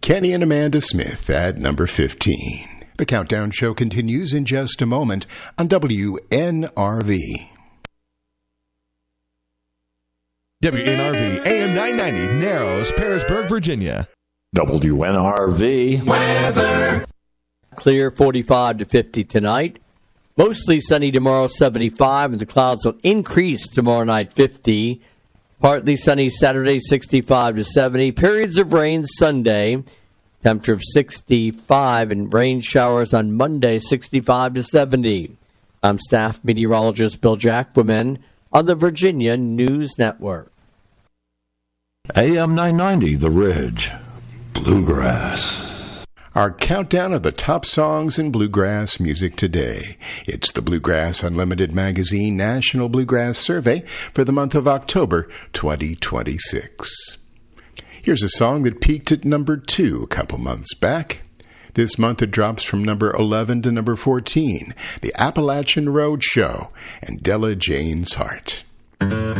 Kenny and Amanda Smith at number 15. The Countdown Show continues in just a moment on WNRV. WNRV AM 990, Narrows, Pearisburg, Virginia. WNRV weather. Clear 45 to 50 tonight. Mostly sunny tomorrow, 75, and the clouds will increase tomorrow night, 50. Partly sunny Saturday, 65 to 70. Periods of rain Sunday, temperature of 65, and rain showers on Monday, 65 to 70. I'm staff meteorologist Bill Jacquemin on the Virginia News Network. AM 990, The Ridge, Bluegrass. Our countdown of the top songs in bluegrass music today. It's the Bluegrass Unlimited Magazine National Bluegrass Survey for the month of October 2026. Here's a song that peaked at number 2 a couple months back. This month it drops from number 11 to number 14, The Appalachian Road Show and Della Jane's Heart.